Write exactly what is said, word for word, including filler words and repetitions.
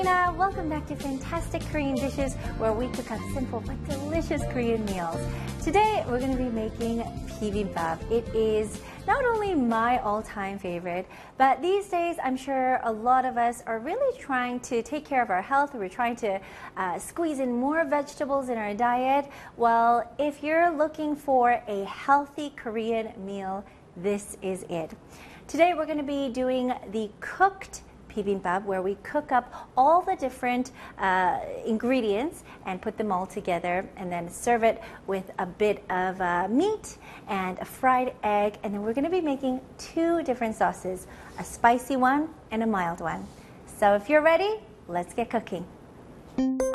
Now, welcome back to Fantastic Korean Dishes, where we cook up simple but delicious Korean meals. Today, we're going to be making bibimbap. It is not only my all-time favorite, but these days, I'm sure a lot of us are really trying to take care of our health. We're trying to uh, squeeze in more vegetables in our diet. Well, if you're looking for a healthy Korean meal, this is it. Today, we're going to be doing the cooked bibimbap, where we cook up all the different uh, ingredients and put them all together, and then serve it with a bit of uh, meat and a fried egg. And then we're going to be making two different sauces, a spicy one and a mild one. So if you're ready, let's get cooking.